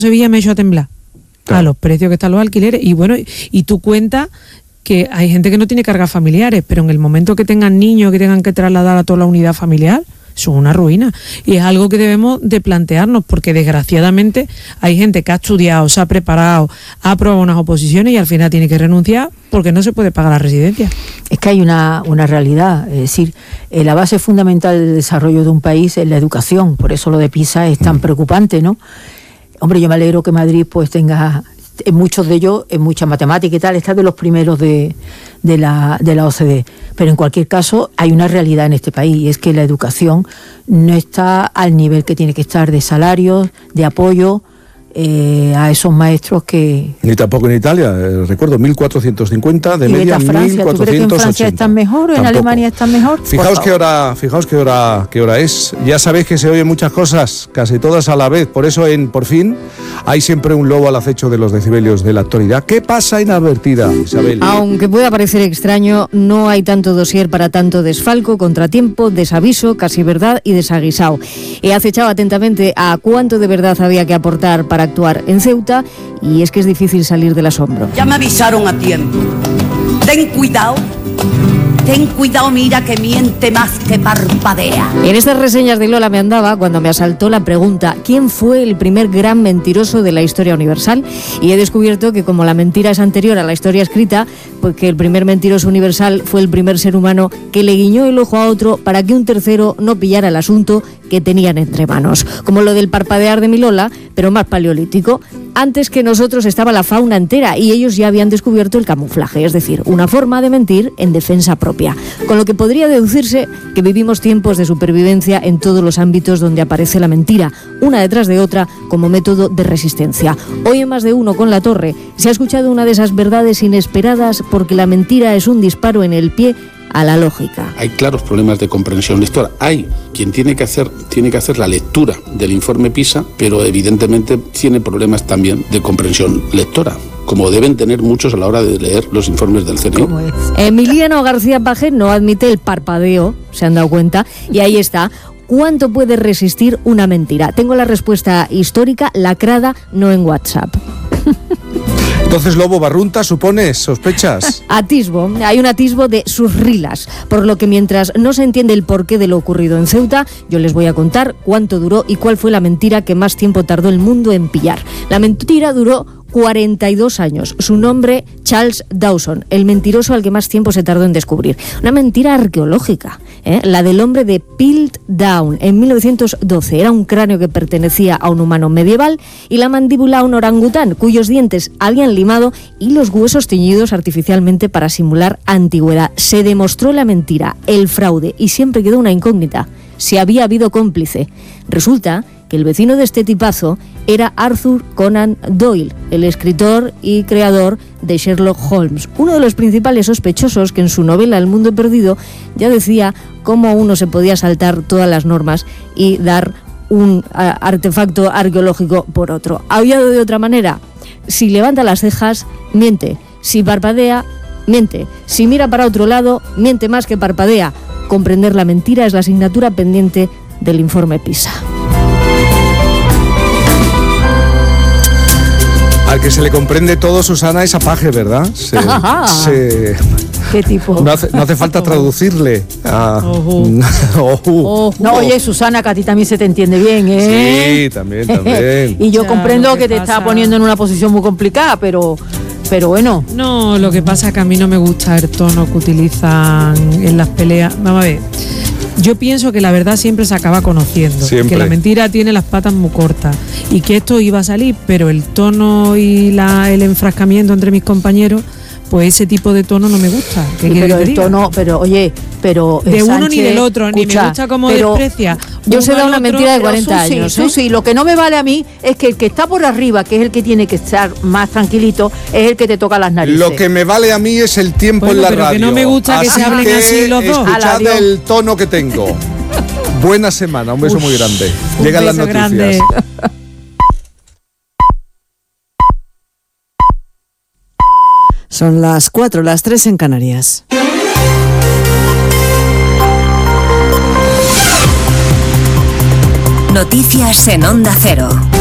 Sevilla me he hecho a temblar a los precios que están los alquileres. Y bueno, y tú cuentas que hay gente que no tiene cargas familiares, pero en el momento que tengan niños que tengan que trasladar a toda la unidad familiar, son una ruina. Y es algo que debemos de plantearnos, porque desgraciadamente hay gente que ha estudiado, se ha preparado, ha aprobado unas oposiciones y al final tiene que renunciar porque no se puede pagar la residencia. Es que hay una realidad, es decir, la base fundamental del desarrollo de un país es la educación, por eso lo de PISA es tan preocupante, ¿no? Hombre, yo me alegro que Madrid pues tenga, en muchos de ellos, en mucha matemática y tal, está de los primeros de la OCDE. Pero en cualquier caso hay una realidad en este país, y es que la educación no está al nivel que tiene que estar de salarios, de apoyo a esos maestros que... Ni tampoco en Italia, recuerdo, 1.450, de media 1.480. ¿Tú crees que en Francia están mejor o en Alemania están mejor? Fijaos qué hora es. Ya sabéis que se oyen muchas cosas, casi todas a la vez. Por eso en Por Fin hay siempre un lobo al acecho de los decibelios de la actualidad. ¿Qué pasa inadvertida, Isabel? Aunque pueda parecer extraño, no hay tanto dossier para tanto desfalco, contratiempo, desaviso, casi verdad y desaguisado. He acechado atentamente a cuánto de verdad había que aportar para actuar en Ceuta, y es que es difícil salir del asombro. Ya me avisaron a tiempo. Ten cuidado, mira que miente más que parpadea. En estas reseñas de Lola me andaba cuando me asaltó la pregunta: ¿quién fue el primer gran mentiroso de la historia universal? Y he descubierto que como la mentira es anterior a la historia escrita, pues que el primer mentiroso universal fue el primer ser humano que le guiñó el ojo a otro para que un tercero no pillara el asunto que tenían entre manos. Como lo del parpadear de mi Lola, pero más paleolítico. Antes que nosotros estaba la fauna entera y ellos ya habían descubierto el camuflaje, es decir, una forma de mentir en defensa propia. Con lo que podría deducirse que vivimos tiempos de supervivencia en todos los ámbitos donde aparece la mentira, una detrás de otra, como método de resistencia. Hoy en Más de Uno con La Torre se ha escuchado una de esas verdades inesperadas, porque la mentira es un disparo en el pie a la lógica. Hay claros problemas de comprensión lectora. Hay quien tiene que hacer la lectura del informe PISA, pero evidentemente tiene problemas también de comprensión lectora, como deben tener muchos a la hora de leer los informes del CNI. Emiliano García Paje no admite el parpadeo, se han dado cuenta, y ahí está. ¿Cuánto puede resistir una mentira? Tengo la respuesta histórica, lacrada, no en WhatsApp. Entonces, Lobo Barrunta, ¿supones? ¿Sospechas? Hay un atisbo de sus rilas, por lo que mientras no se entiende el porqué de lo ocurrido en Ceuta, yo les voy a contar cuánto duró y cuál fue la mentira que más tiempo tardó el mundo en pillar. La mentira duró 42 años. Su nombre, Charles Dawson, el mentiroso al que más tiempo se tardó en descubrir. Una mentira arqueológica, la del hombre de Piltdown en 1912. Era un cráneo que pertenecía a un humano medieval y la mandíbula a un orangután, cuyos dientes habían limado y los huesos teñidos artificialmente para simular antigüedad. Se demostró la mentira, el fraude, y siempre quedó una incógnita: si había habido cómplice. Resulta que el vecino de este tipazo era Arthur Conan Doyle, el escritor y creador de Sherlock Holmes, uno de los principales sospechosos que en su novela El mundo perdido ya decía cómo uno se podía saltar todas las normas y dar un artefacto arqueológico por otro. ¿Había de otra manera? Si levanta las cejas, miente. Si parpadea, miente. Si mira para otro lado, miente más que parpadea. Comprender la mentira es la asignatura pendiente del informe PISA. Al que se le comprende todo, Susana, es a Paje, ¿verdad? ¿Qué tipo? No hace falta traducirle. No, oye, Susana, que a ti también se te entiende bien, ¿eh? Sí, también. Y yo comprendo que te está poniendo en una posición muy complicada, pero bueno. No, lo que pasa es que a mí no me gusta el tono que utilizan en las peleas. Vamos a ver. Yo pienso que la verdad siempre se acaba conociendo, que la mentira tiene las patas muy cortas y que esto iba a salir, pero el tono y el enfrascamiento entre mis compañeros, pues ese tipo de tono no me gusta. Pero el tono, de Sánchez, uno ni del otro, ni me gusta cómo desprecia. Yo sé dar una mentira de 40 años. Susi, lo que no me vale a mí es que el que está por arriba, que es el que tiene que estar más tranquilito, es el que te toca las narices. Lo que me vale a mí es el tiempo en la pero radio. Que no me gusta que se hablen así los dos. Escuchad el tono que tengo. Buena semana, un beso muy grande. Llegan las noticias. Grande. Son las 4, las 3 en Canarias. Noticias en Onda Cero.